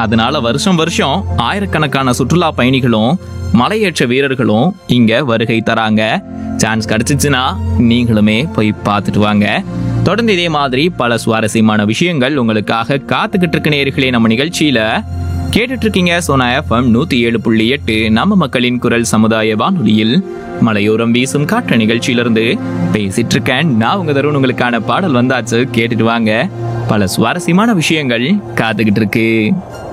அதனால வருஷம் வருஷம் ஆயிரக்கணக்கான சுற்றுலா பயணிகளும் மலையேற்ற வீரர்களும் இங்க வருகை தராங்க. சான்ஸ் கிடைச்சிச்சுன்னா நீங்களுமே போய் பார்த்துட்டு வாங்க. தொடர்ந்து இதே மாதிரி பல சுவாரஸ்யமான விஷயங்கள் உங்களுக்காக காத்துக்கிட்டு இருக்க நேயர்களே. நம்ம நிகழ்ச்சியில கேட்டுட்டு இருக்கீங்க சோனா எஃப்எம் 107.8 நம்ம மக்களின் குரல் சமுதாய வானொலியில் மலையோரம் வீசும் காற்று நிகழ்ச்சியிலிருந்து பேசிட்டு இருக்கேன். நான் உங்க தருண். உங்களுக்கான பாடல் வந்தாச்சு, கேட்டுட்டு வாங்க. பல சுவாரஸ்யமான விஷயங்கள் காத்துக்கிட்டு இருக்கு.